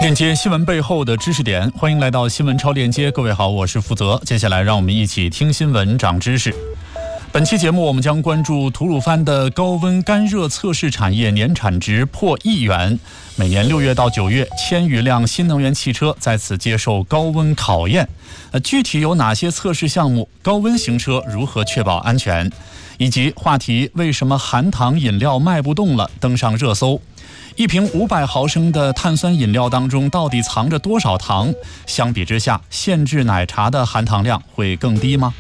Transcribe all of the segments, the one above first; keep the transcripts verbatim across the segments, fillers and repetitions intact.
链接新闻背后的知识点，欢迎来到新闻超链接。各位好，我是负责。接下来让我们一起听新闻长知识。本期节目我们将关注吐鲁番的高温干热测试产业年产值破亿元。每年六月到九月，千余辆新能源汽车在此接受高温考验。呃，具体有哪些测试项目？高温行车如何确保安全？以及话题为什么含糖饮料卖不动了登上热搜。一瓶五百毫升的碳酸饮料当中到底藏着多少糖？相比之下，现制奶茶的含糖量会更低吗？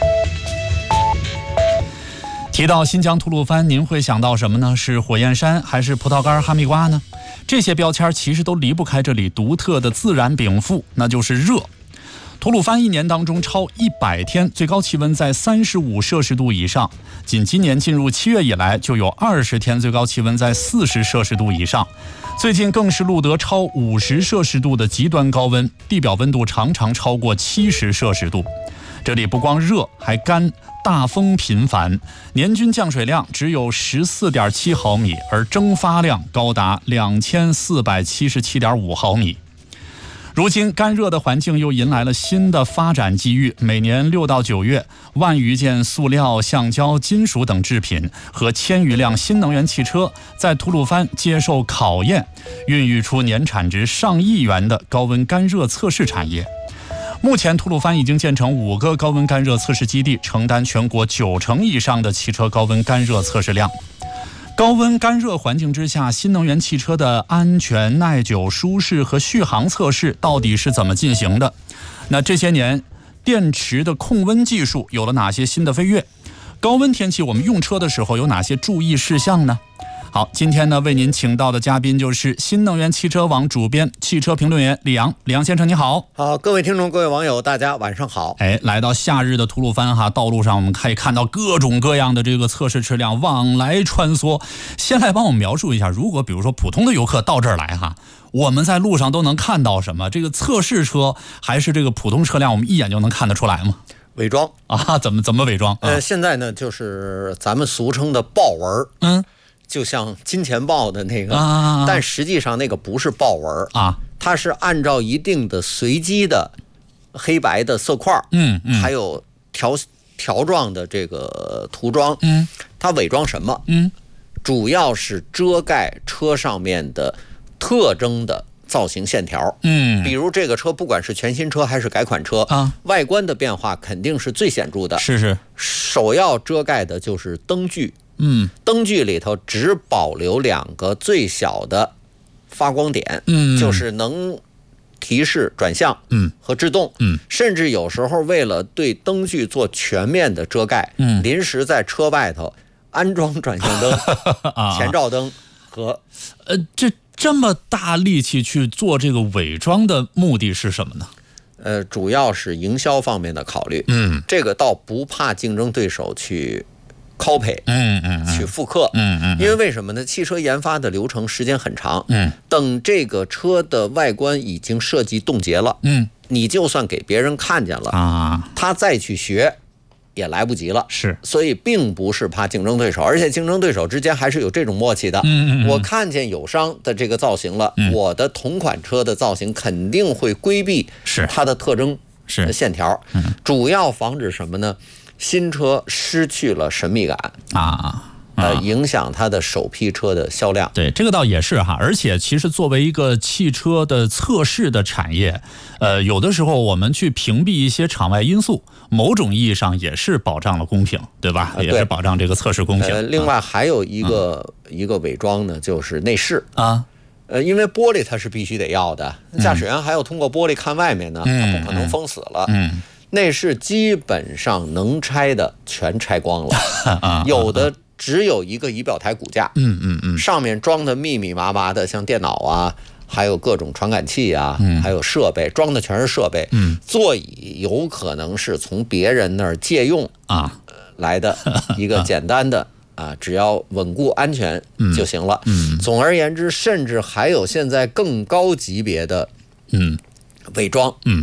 提到新疆吐鲁番，您会想到什么呢？是火焰山还是葡萄干、哈密瓜呢？这些标签其实都离不开这里独特的自然禀赋，那就是热。吐鲁番一年当中超一百天，最高气温在三十五摄氏度以上。仅今年进入七月以来，就有二十天最高气温在四十摄氏度以上。最近更是录得超五十摄氏度的极端高温，地表温度常常超过七十摄氏度。这里不光热，还干，大风频繁，年均降水量只有 十四点七毫米，而蒸发量高达两千四百七十七点五毫米。如今干热的环境又迎来了新的发展机遇，每年六到九月，万余件塑料、橡胶、金属等制品和千余辆新能源汽车在吐鲁番接受考验，孕育出年产值上亿元的高温干热测试产业。目前吐鲁番已经建成五个高温干热测试基地，承担全国九成以上的汽车高温干热测试量。高温干热环境之下，新能源汽车的安全、耐久、舒适和续航测试到底是怎么进行的？那这些年，电池的控温技术有了哪些新的飞跃？高温天气我们用车的时候有哪些注意事项呢？好，今天呢为您请到的嘉宾就是新能源汽车网主编、汽车评论员李阳。李阳先生你好。 好，各位听众、各位网友，大家晚上好。 哎，来到夏日的吐鲁番哈，道路上我们可以看到各种各样的这个测试车辆往来穿梭。先来帮我们描述一下，如果比如说普通的游客到这儿来哈，我们在路上都能看到什么？这个测试车还是这个普通车辆，我们一眼就能看得出来吗？ 伪装啊？怎么怎么伪装？啊、 呃，现在呢就是咱们俗称的豹纹，嗯。就像金钱豹的那个、啊、但实际上那个不是豹纹啊，它是按照一定的随机的黑白的色块，嗯嗯，还有条条状的这个涂装，嗯，它伪装什么？嗯，主要是遮盖车上面的特征的造型线条，嗯，比如这个车不管是全新车还是改款车啊，外观的变化肯定是最显著的，是是，首要遮盖的就是灯具。嗯，灯具里头只保留两个最小的发光点，嗯，就是能提示转向，嗯，和制动，嗯，甚至有时候为了对灯具做全面的遮盖，嗯，临时在车外头安装转向灯、前照灯和， 呃，这这么大力气去做这个伪装的目的是什么呢？ 呃，主要是营销方面的考虑，嗯，这个倒不怕竞争对手去copy， 嗯嗯，去复刻，嗯嗯，因为为什么呢？汽车研发的流程时间很长，嗯，等这个车的外观已经设计冻结了，嗯，你就算给别人看见了啊，他再去学也来不及了，是，所以并不是怕竞争对手，而且竞争对手之间还是有这种默契的，嗯嗯，我看见友商的这个造型了，嗯，我的同款车的造型肯定会规避是它的特征是线条，嗯，主要防止什么呢？新车失去了神秘感啊，呃，影响它的首批车的销量。 对，这个倒也是哈。而且其实作为一个汽车的测试的产业，呃，有的时候我们去屏蔽一些场外因素，某种意义上也是保障了公平，对吧？也是保障这个测试公平。 呃，另外还有一个、嗯、一个伪装呢，就是内饰啊。呃，因为玻璃它是必须得要的，驾驶员还要通过玻璃看外面呢，它不可能封死了。嗯。嗯，内饰基本上能拆的全拆光了，有的只有一个仪表台骨架，嗯嗯嗯，上面装的密密麻麻的，像电脑啊，还有各种传感器啊，嗯、还有设备，装的全是设备。嗯，座椅有可能是从别人那儿借用啊来的一个简单的啊，只要稳固安全就行了。嗯，总而言之，甚至还有现在更高级别的嗯伪装。嗯。